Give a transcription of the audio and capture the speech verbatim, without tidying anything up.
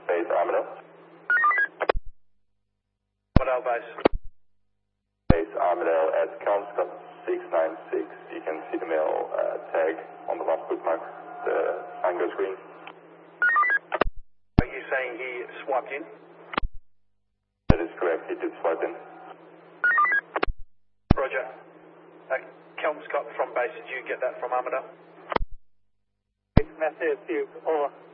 Base Armadale. Armadale base. Base Armadale at Kelmscott six nine six. You can see the male uh, tag on the last bookmark. The sign goes green. Are you saying he swiped in? That is correct, he did swipe in. Roger. Uh, Kelmscott from base, did you get that from Armadale? Massive, over.